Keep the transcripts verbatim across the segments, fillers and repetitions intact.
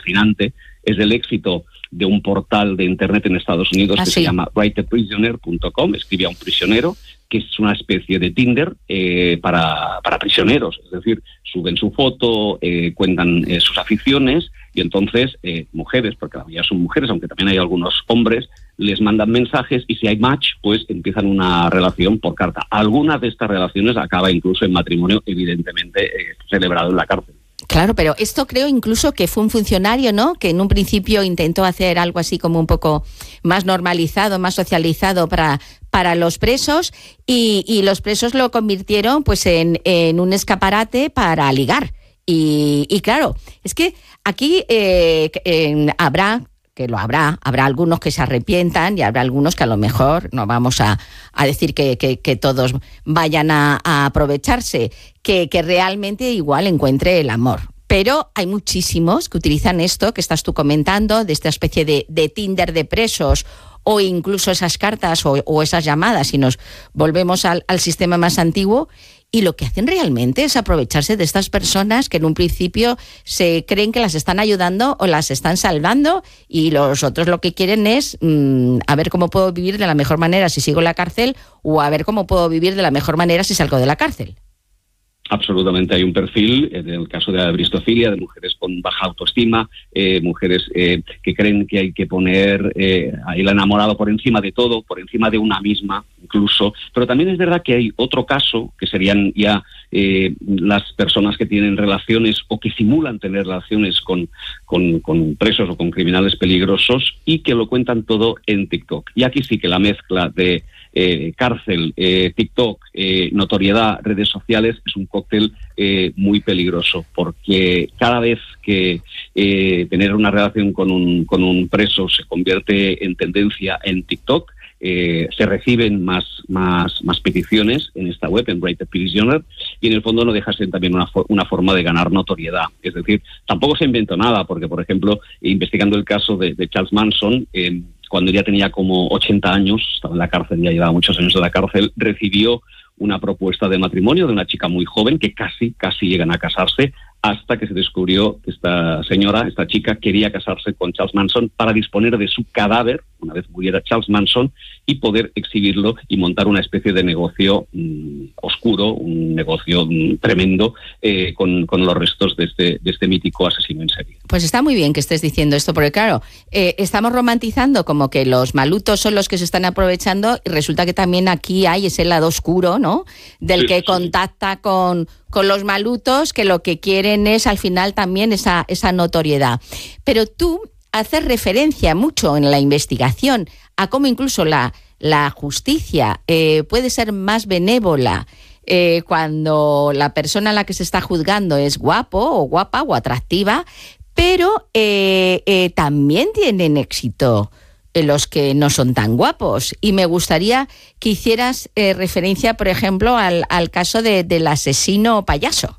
alucinante, es el éxito de un portal de internet en Estados Unidos ¿Ah, que sí? se llama write a prisoner punto com, escribe a un prisionero, que es una especie de Tinder eh, para, para prisioneros, es decir, suben su foto, eh, cuentan eh, sus aficiones, y entonces eh, mujeres, porque la mayoría son mujeres, aunque también hay algunos hombres, les mandan mensajes y si hay match, pues empiezan una relación por carta. Algunas de estas relaciones acaba incluso en matrimonio, evidentemente eh, celebrado en la cárcel. Claro, pero esto creo incluso que fue un funcionario, ¿no?, que en un principio intentó hacer algo así como un poco más normalizado, más socializado para, para los presos, y, y los presos lo convirtieron pues en, en un escaparate para ligar. Y, y claro, es que aquí eh, eh, habrá, que lo habrá, habrá algunos que se arrepientan y habrá algunos que a lo mejor, no vamos a, a decir que, que, que todos vayan a, a aprovecharse, que, que realmente igual encuentre el amor. Pero hay muchísimos que utilizan esto que estás tú comentando, de esta especie de, de Tinder de presos, o incluso esas cartas o, o esas llamadas, si nos volvemos al, al sistema más antiguo, y lo que hacen realmente es aprovecharse de estas personas que en un principio se creen que las están ayudando o las están salvando, y los otros lo que quieren es mmm, a ver cómo puedo vivir de la mejor manera si sigo en la cárcel, o a ver cómo puedo vivir de la mejor manera si salgo de la cárcel. Absolutamente, hay un perfil, en el caso de la bristofilia, de mujeres con baja autoestima, eh, mujeres eh, que creen que hay que poner eh, el enamorado por encima de todo, por encima de una misma incluso, pero también es verdad que hay otro caso, que serían ya eh, las personas que tienen relaciones o que simulan tener relaciones con, con, con presos o con criminales peligrosos, y que lo cuentan todo en TikTok. Y aquí sí que la mezcla de Eh, cárcel, eh, TikTok, eh, notoriedad, redes sociales, es un cóctel eh, muy peligroso, porque cada vez que eh, tener una relación con un, con un preso se convierte en tendencia en TikTok, eh, se reciben más, más, más peticiones en esta web, en Write a Prisoner, y en el fondo no deja de ser también una, una forma de ganar notoriedad. Es decir, tampoco se inventó nada, porque, por ejemplo, investigando el caso de, de Charles Manson, eh, cuando ya tenía como ochenta años, estaba en la cárcel, ya llevaba muchos años en la cárcel, recibió una propuesta de matrimonio de una chica muy joven, que casi, casi llegan a casarse, hasta que se descubrió que esta señora, esta chica, quería casarse con Charles Manson para disponer de su cadáver, una vez muriera Charles Manson, y poder exhibirlo y montar una especie de negocio mmm, oscuro, un negocio mmm, tremendo, eh, con, con los restos de este, de este mítico asesino en serie. Pues está muy bien que estés diciendo esto, porque claro, eh, estamos romantizando como que los malutos son los que se están aprovechando, y resulta que también aquí hay ese lado oscuro, ¿no?, del sí, que sí. contacta con, con los malutos, que lo que quieren es al final también esa, esa notoriedad. Pero tú haces referencia mucho en la investigación a cómo incluso la, la justicia eh, puede ser más benévola eh, cuando la persona a la que se está juzgando es guapo o guapa o atractiva, pero eh, eh, también tienen éxito los que no son tan guapos. Y me gustaría que hicieras eh, referencia, por ejemplo, al, al caso de, del asesino payaso.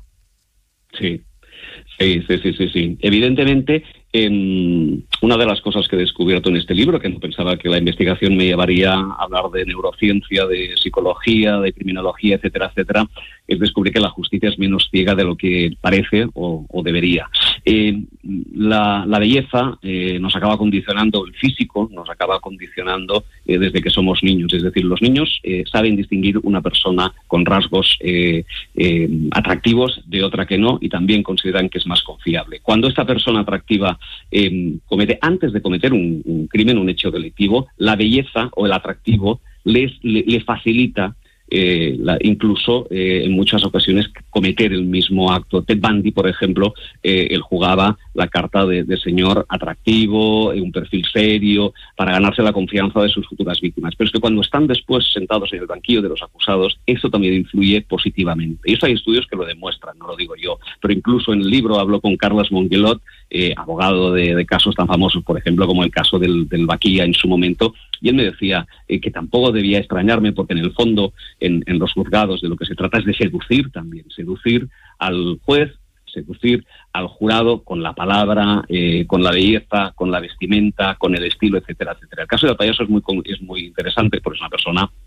Sí, sí, sí, sí, sí. sí. Evidentemente, eh, una de las cosas que he descubierto en este libro, que no pensaba que la investigación me llevaría a hablar de neurociencia, de psicología, de criminología, etcétera, etcétera, es descubrir que la justicia es menos ciega de lo que parece o, o debería. Eh, la, la belleza eh, nos acaba condicionando, el físico nos acaba condicionando eh, desde que somos niños. Es decir, los niños eh, saben distinguir una persona con rasgos eh, eh, atractivos de otra que no, y también consideran que es más confiable. Cuando esta persona atractiva eh, comete, antes de cometer un, un crimen, un hecho delictivo, la belleza o el atractivo les, le, le facilita Eh, la, incluso eh, en muchas ocasiones cometer el mismo acto. Ted Bundy, por ejemplo, eh, él jugaba la carta de, de señor atractivo, eh, un perfil serio, para ganarse la confianza de sus futuras víctimas. Pero es que cuando están después sentados en el banquillo de los acusados, eso también influye positivamente. Y eso hay estudios que lo demuestran, no lo digo yo. Pero incluso en el libro hablo con Carles Mongelot, eh, abogado de, de casos tan famosos, por ejemplo, como el caso del, del Vaquilla en su momento, y él me decía eh, que tampoco debía extrañarme, porque en el fondo En, en los juzgados de lo que se trata es de seducir también, seducir al juez, seducir al jurado con la palabra, eh, con la belleza, con la vestimenta, con el estilo, etcétera, etcétera. El caso del payaso es muy, es muy interesante, porque es una persona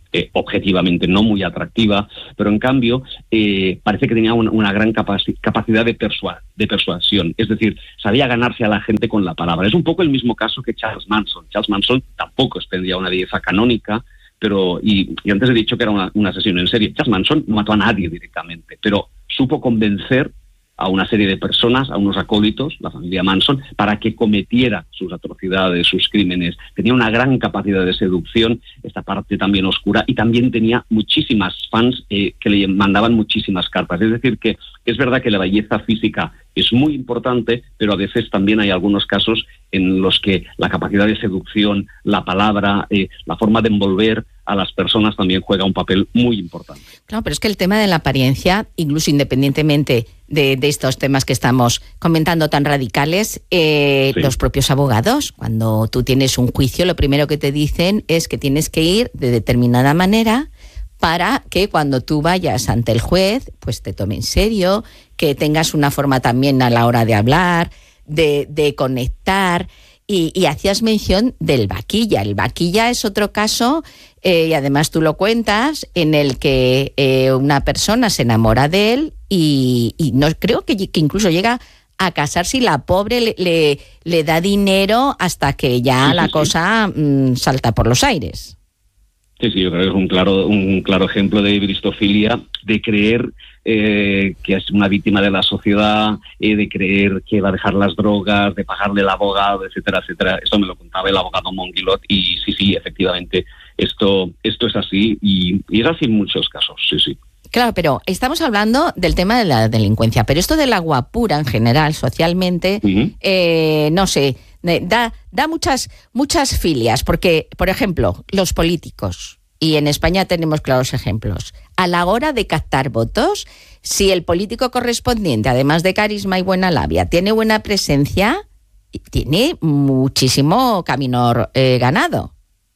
eh, objetivamente no muy atractiva, pero en cambio eh, parece que tenía una, una gran capaci- capacidad de, persua- de persuasión, es decir, sabía ganarse a la gente con la palabra. Es un poco el mismo caso que Charles Manson. Charles Manson tampoco expendía una belleza canónica, pero y, y antes he dicho que era una, un asesino en serie. Charles Manson no mató a nadie directamente, pero supo convencer a una serie de personas, a unos acólitos, la familia Manson, para que cometiera sus atrocidades, sus crímenes. Tenía una gran capacidad de seducción, esta parte también oscura, y también tenía muchísimas fans eh, que le mandaban muchísimas cartas. Es decir, que es verdad que la belleza física es muy importante, pero a veces también hay algunos casos en los que la capacidad de seducción, la palabra, eh, la forma de envolver a las personas también juega un papel muy importante. Claro, pero es que el tema de la apariencia, incluso independientemente de, de estos temas que estamos comentando tan radicales, eh, sí. Los propios abogados, cuando tú tienes un juicio, lo primero que te dicen es que tienes que ir de determinada manera para que cuando tú vayas ante el juez, pues te tome en serio, que tengas una forma también a la hora de hablar, de, de conectar. Y, y hacías mención del vaquilla. El vaquilla es otro caso, eh, y además tú lo cuentas, en el que eh, una persona se enamora de él y, y no creo que, que incluso llega a casarse y la pobre le, le, le da dinero hasta que ya sí, la sí, cosa sí. Mmm, salta por los aires. Sí, sí, yo creo que es un claro, un claro ejemplo de bristofilia, de creer eh, que es una víctima de la sociedad, eh, de creer que va a dejar las drogas, de pagarle el abogado, etcétera, etcétera. Esto me lo contaba el abogado Monguilot y sí, sí, efectivamente, esto, esto es así y, y es así en muchos casos, sí, sí. Claro, pero estamos hablando del tema de la delincuencia, pero esto del agua pura en general, socialmente, uh-huh. eh, no sé, da, da muchas, muchas filias, porque, por ejemplo, los políticos, y en España tenemos claros ejemplos, a la hora de captar votos, si el político correspondiente, además de carisma y buena labia, tiene buena presencia, tiene muchísimo camino eh, ganado.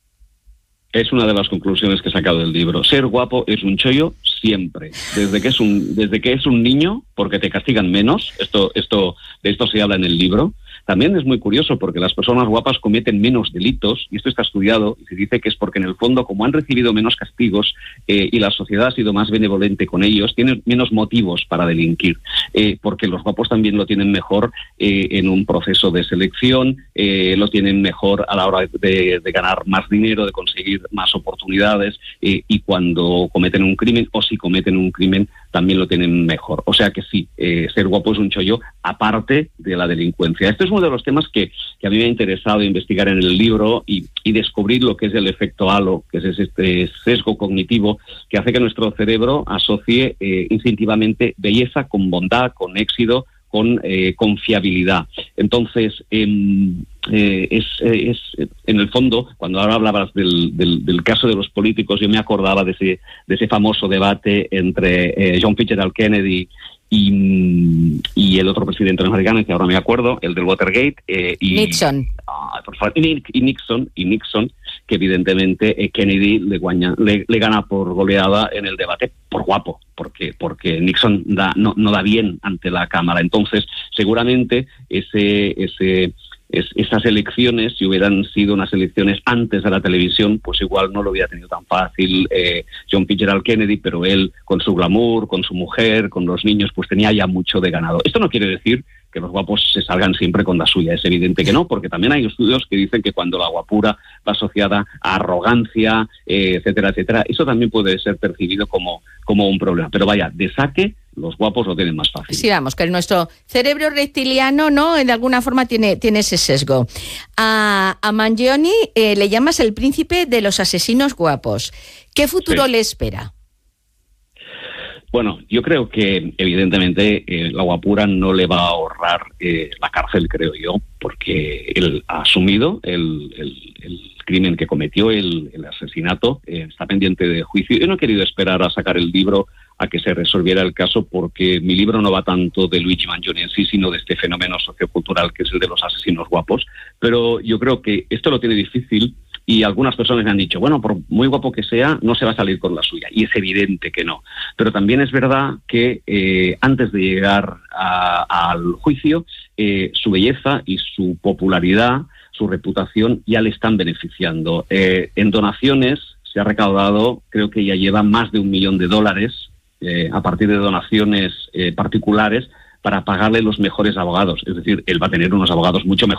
Es una de las conclusiones que he sacado del libro. Ser guapo es un chollo siempre. Desde que es un, desde que es un niño, porque te castigan menos. Esto, esto, de esto se habla en el libro. También es muy curioso porque las personas guapas cometen menos delitos, y esto está estudiado, y se dice que es porque en el fondo, como han recibido menos castigos eh, y la sociedad ha sido más benevolente con ellos, tienen menos motivos para delinquir, eh, porque los guapos también lo tienen mejor eh, en un proceso de selección, eh, lo tienen mejor a la hora de, de ganar más dinero, de conseguir más oportunidades, eh, y cuando cometen un crimen, o si cometen un crimen, también lo tienen mejor. O sea que sí, eh, ser guapo es un chollo, aparte de la delincuencia. Esto es uno de los temas que, que a mí me ha interesado investigar en el libro y, y descubrir lo que es el efecto halo, que es este sesgo cognitivo que hace que nuestro cerebro asocie eh, instintivamente belleza con bondad, con éxito, con eh, confiabilidad. Entonces, eh, eh, es, es en el fondo, cuando ahora hablabas del, del, del caso de los políticos, yo me acordaba de ese, de ese famoso debate entre eh, John Fitzgerald Kennedy y, y el otro presidente norteamericano, que ahora me acuerdo, el del Watergate, eh, y Nixon. Ah, por favor, y, y Nixon, y Nixon, que evidentemente eh, Kennedy le, guaña, le, le gana por goleada en el debate por guapo, porque porque Nixon da, no, no da bien ante la cámara. Entonces, seguramente ese ese Es, esas elecciones, si hubieran sido unas elecciones antes de la televisión, pues igual no lo hubiera tenido tan fácil eh, John Fitzgerald Kennedy, pero él, con su glamour, con su mujer, con los niños, pues tenía ya mucho de ganado. Esto no quiere decir que los guapos se salgan siempre con la suya, es evidente que no, porque también hay estudios que dicen que cuando la guapura va asociada a arrogancia, eh, etcétera, etcétera, eso también puede ser percibido como, como un problema. Pero vaya, de saque, los guapos lo tienen más fácil. Sí, vamos, que nuestro cerebro reptiliano, ¿no?, de alguna forma tiene, tiene ese sesgo. A, a Mangione eh, le llamas el príncipe de los asesinos guapos. ¿Qué futuro sí. le espera? Bueno, yo creo que evidentemente eh, la guapura no le va a ahorrar eh, la cárcel, creo yo, porque él ha asumido el, el, el crimen que cometió, el, el asesinato, eh, está pendiente de juicio. Yo no he querido esperar a sacar el libro a que se resolviera el caso, porque mi libro no va tanto de Luigi Mangione en sí, sino de este fenómeno sociocultural que es el de los asesinos guapos. Pero yo creo que esto lo tiene difícil, y algunas personas me han dicho, bueno, por muy guapo que sea, no se va a salir con la suya. Y es evidente que no. Pero también es verdad que eh, antes de llegar a, al juicio, eh, su belleza y su popularidad, su reputación, ya le están beneficiando. Eh, en donaciones se ha recaudado, creo que ya lleva más de un millón de dólares eh, a partir de donaciones eh, particulares para pagarle los mejores abogados. Es decir, él va a tener unos abogados mucho mejores